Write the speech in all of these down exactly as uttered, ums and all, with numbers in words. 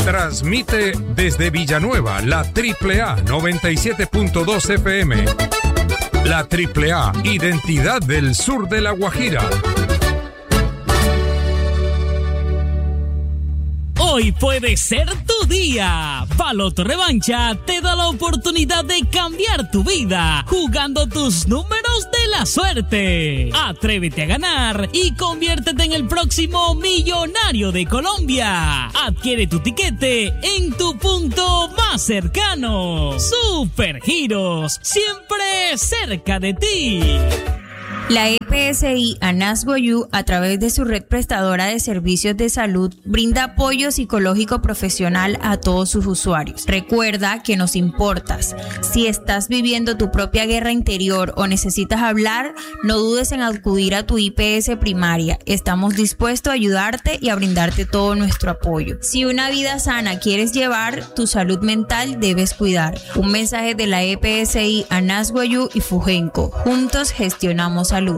Transmite desde Villanueva la Triple A noventa y siete punto dos F M. La Triple A, identidad del sur de La Guajira. Hoy puede ser tu día. Baloto Revancha te da la oportunidad de cambiar tu vida jugando tus números de la suerte. Atrévete a ganar y conviértete en el próximo millonario de Colombia. Adquiere tu tiquete en tu punto más cercano. Supergiros, siempre cerca de ti. La E P S I Anasgoyu, a través de su red prestadora de servicios de salud, brinda apoyo psicológico profesional a todos sus usuarios. Recuerda que nos importas. Si estás viviendo tu propia guerra interior o necesitas hablar, no dudes en acudir a tu I P S primaria. Estamos dispuestos a ayudarte y a brindarte todo nuestro apoyo. Si una vida sana quieres llevar, tu salud mental debes cuidar. Un mensaje de la E P S I Anasgoyu y Fugenco. Juntos gestionamos salud.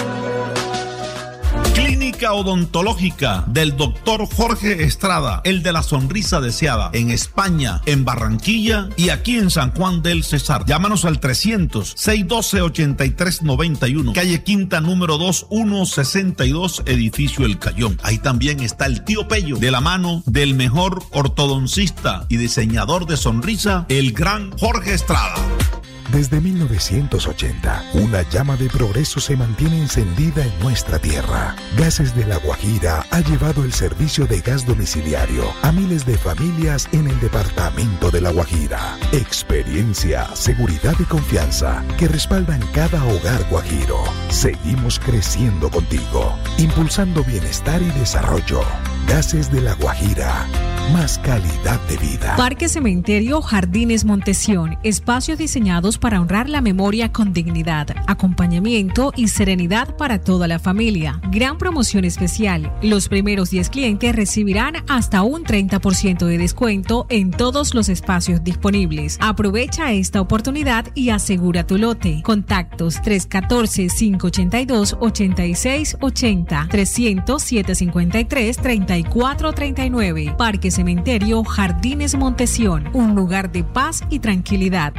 Clínica Odontológica del doctor Jorge Estrada, el de la sonrisa deseada, en España, en Barranquilla y aquí en San Juan del Cesar. Llámanos al trescientos, seiscientos doce, ochenta y tres noventa y uno, calle Quinta número dos, ciento sesenta y dos, edificio El Cayón. Ahí también está el tío Pello, de la mano del mejor ortodoncista y diseñador de sonrisa, el gran Jorge Estrada. Desde mil novecientos ochenta, una llama de progreso se mantiene encendida en nuestra tierra. Gases de La Guajira ha llevado el servicio de gas domiciliario a miles de familias en el departamento de La Guajira. Experiencia, seguridad y confianza que respaldan cada hogar guajiro. Seguimos creciendo contigo, impulsando bienestar y desarrollo. Gases de La Guajira, más calidad de vida. Parque Cementerio Jardines Montesión, espacios diseñados para honrar la memoria con dignidad, acompañamiento y serenidad para toda la familia. Gran promoción especial. Los primeros diez clientes recibirán hasta un treinta por ciento de descuento en todos los espacios disponibles. Aprovecha esta oportunidad y asegura tu lote. Contactos tres uno cuatro, cinco ocho dos, ocho seis ocho cero, trescientos, setecientos cincuenta y tres, treinta y cuatro treinta y nueve. Parque Cementerio Jardines Montesión, un lugar de paz y tranquilidad.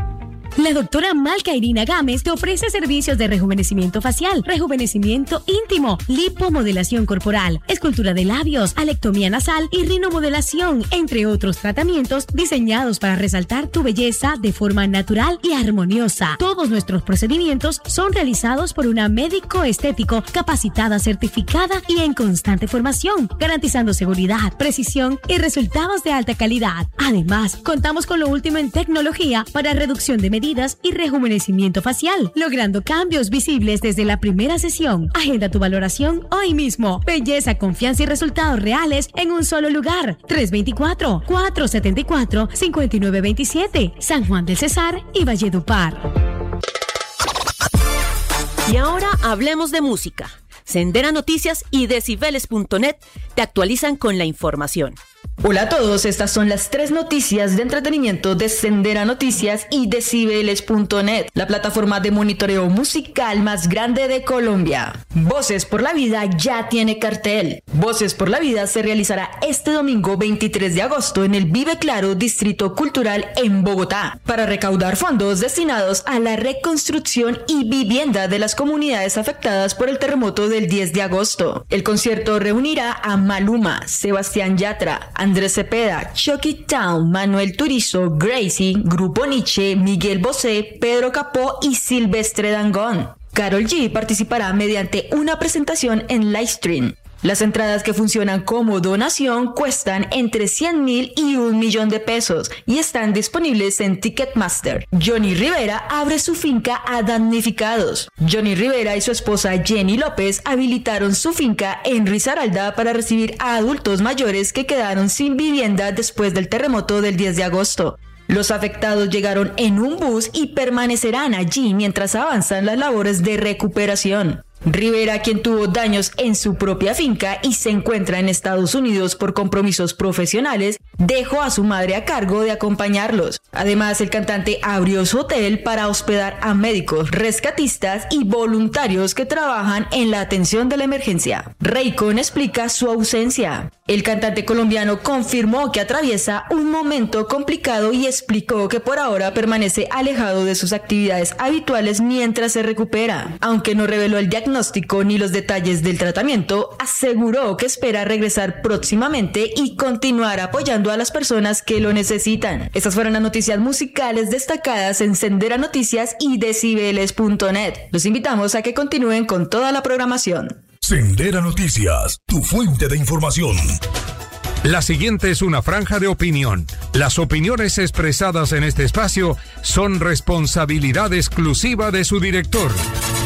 La doctora Malca Irina Gámez te ofrece servicios de rejuvenecimiento facial, rejuvenecimiento íntimo, lipomodelación corporal, escultura de labios, alectomía nasal y rinomodelación, entre otros tratamientos diseñados para resaltar tu belleza de forma natural y armoniosa. Todos nuestros procedimientos son realizados por una médico estético capacitada, certificada y en constante formación, garantizando seguridad, precisión y resultados de alta calidad. Además, contamos con lo último en tecnología para reducción de medidas y rejuvenecimiento facial, logrando cambios visibles desde la primera sesión. Agenda tu valoración hoy mismo. Belleza, confianza y resultados reales en un solo lugar. tres dos cuatro, cuatro siete cuatro, cinco nueve dos siete, San Juan del Cesar y Valledupar. Y ahora hablemos de música. Sendera Noticias y Decibeles punto net te actualizan con la información. Hola a todos, estas son las tres noticias de entretenimiento de Sendera Noticias y Decibeles punto net, la plataforma de monitoreo musical más grande de Colombia. Voces por la Vida ya tiene cartel. Voces por la Vida se realizará este domingo veintitrés de agosto en el Vive Claro Distrito Cultural en Bogotá, para recaudar fondos destinados a la reconstrucción y vivienda de las comunidades afectadas por el terremoto del diez de agosto. El concierto reunirá a Maluma, Sebastián Yatra, Andrés Cepeda, Chucky Town, Manuel Turizo, Gracie, Grupo Nietzsche, Miguel Bosé, Pedro Capó y Silvestre Dangond. Karol G participará mediante una presentación en livestream. Las entradas, que funcionan como donación, cuestan entre cien mil y un millón de pesos y están disponibles en Ticketmaster. Johnny Rivera abre su finca a damnificados. Johnny Rivera y su esposa Jenny López habilitaron su finca en Risaralda para recibir a adultos mayores que quedaron sin vivienda después del terremoto del diez de agosto. Los afectados llegaron en un bus y permanecerán allí mientras avanzan las labores de recuperación. Rivera, quien tuvo daños en su propia finca y se encuentra en Estados Unidos por compromisos profesionales, dejó a su madre a cargo de acompañarlos. Además, el cantante abrió su hotel para hospedar a médicos, rescatistas y voluntarios que trabajan en la atención de la emergencia. Raycon explica su ausencia. El cantante colombiano confirmó que atraviesa un momento complicado y explicó que por ahora permanece alejado de sus actividades habituales mientras se recupera. Aunque no reveló el diagnóstico ni los detalles del tratamiento, aseguró que espera regresar próximamente y continuar apoyando a las personas que lo necesitan. Estas fueron las noticias musicales destacadas en Sendera Noticias y decibeles punto net. Los invitamos a que continúen con toda la programación. Sendera Noticias, tu fuente de información. La siguiente es una franja de opinión. Las opiniones expresadas en este espacio son responsabilidad exclusiva de su director.